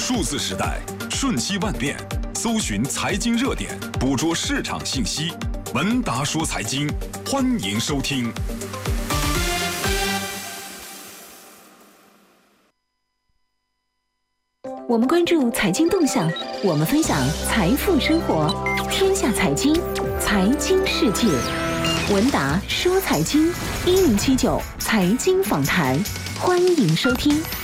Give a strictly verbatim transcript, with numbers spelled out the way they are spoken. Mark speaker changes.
Speaker 1: 数字时代，瞬息万变，搜寻财经热点，捕捉市场信息。文达说财经，欢迎收听。
Speaker 2: 我们关注财经动向，我们分享财富生活。天下财经，财经世界。文达说财经，一零七九财经访谈，欢迎收听。